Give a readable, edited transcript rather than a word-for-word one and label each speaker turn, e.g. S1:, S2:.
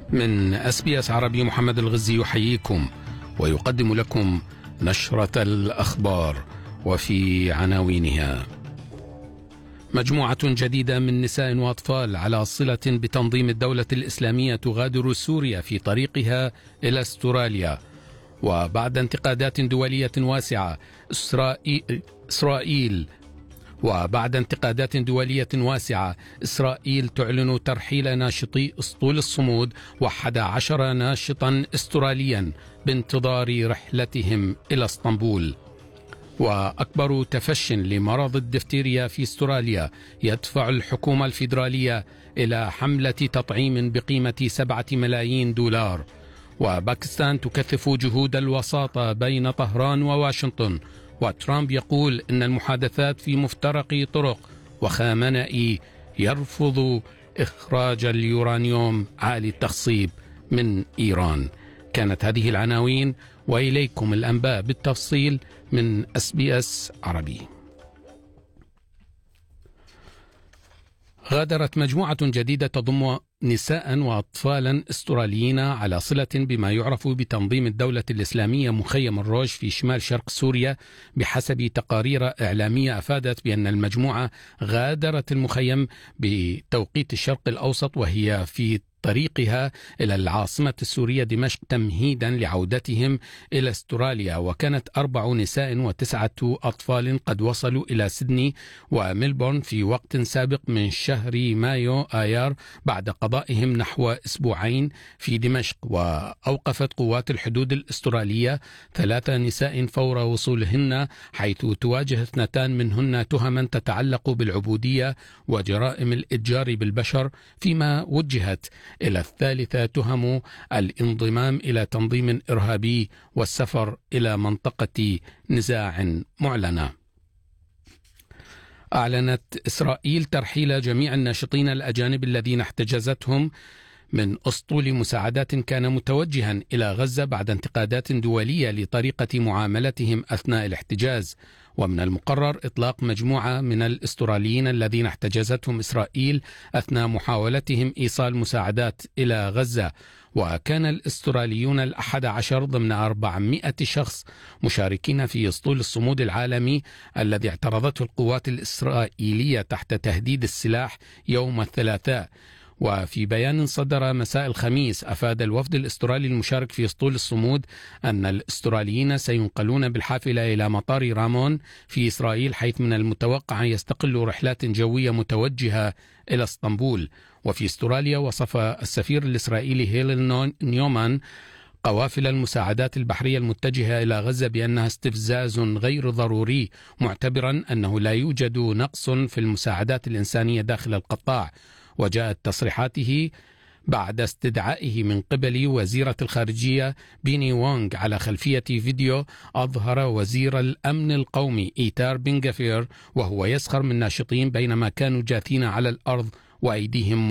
S1: من SBS عربي محمد الغزي يحييكم ويقدم لكم نشرة الأخبار، وفي عناوينها: مجموعة جديدة من نساء وأطفال على صلة بتنظيم الدولة الإسلامية تغادر سوريا في طريقها إلى أستراليا. وبعد انتقادات دولية واسعة إسرائيل تعلن ترحيل ناشطي أسطول الصمود و11 ناشطا استراليا بانتظار رحلتهم إلى اسطنبول. وأكبر تفش لمرض الدفتيريا في استراليا يدفع الحكومة الفيدرالية إلى حملة تطعيم بقيمة 7 ملايين دولار. وباكستان تكثف جهود الوساطة بين طهران وواشنطن، وترامب يقول إن المحادثات في مفترق طرق، وخامنئي يرفض إخراج اليورانيوم عالي التخصيب من إيران. كانت هذه العناوين، وإليكم الأنباء بالتفصيل من SBS عربي. غادرت مجموعة جديدة تضم نساء وأطفالا استراليين على صلة بما يعرف بتنظيم الدولة الإسلامية مخيم الروج في شمال شرق سوريا، بحسب تقارير إعلامية أفادت بأن المجموعة غادرت المخيم بتوقيت الشرق الأوسط وهي في طريقها إلى العاصمة السورية دمشق تمهيدا لعودتهم إلى استراليا. وكانت 4 نساء و9 أطفال قد وصلوا إلى سيدني وملبورن في وقت سابق من شهر مايو آيار بعد قضائهم نحو أسبوعين في دمشق. وأوقفت قوات الحدود الأسترالية 3 نساء فور وصولهن، حيث تواجه 2 منهن تهما تتعلق بالعبودية وجرائم الإتجار بالبشر، فيما وجهت إلى الثالثة تهم الانضمام إلى تنظيم إرهابي والسفر إلى منطقة نزاع معلنة. أعلنت إسرائيل ترحيل جميع الناشطين الأجانب الذين احتجزتهم من أسطول مساعدات كان متوجها إلى غزة بعد انتقادات دولية لطريقة معاملتهم أثناء الاحتجاز. ومن المقرر إطلاق مجموعة من الأستراليين الذين احتجزتهم إسرائيل أثناء محاولتهم إيصال مساعدات إلى غزة. وكان الأستراليون 11 ضمن 400 شخص مشاركين في أسطول الصمود العالمي الذي اعترضته القوات الإسرائيلية تحت تهديد السلاح يوم الثلاثاء. وفي بيان صدر مساء الخميس، أفاد الوفد الأسترالي المشارك في أسطول الصمود أن الأستراليين سينقلون بالحافلة إلى مطار رامون في إسرائيل، حيث من المتوقع أن يستقلوا رحلات جوية متوجهة إلى اسطنبول. وفي استراليا، وصف السفير الإسرائيلي هيلين نيومان قوافل المساعدات البحرية المتجهة إلى غزة بأنها استفزاز غير ضروري، معتبرا أنه لا يوجد نقص في المساعدات الإنسانية داخل القطاع. وجاءت تصريحاته بعد استدعائه من قبل وزيرة الخارجية بيني وونغ على خلفية فيديو أظهر وزير الأمن القومي إيتار بن غفير وهو يسخر من ناشطين بينما كانوا جاثين على الأرض وأيديهم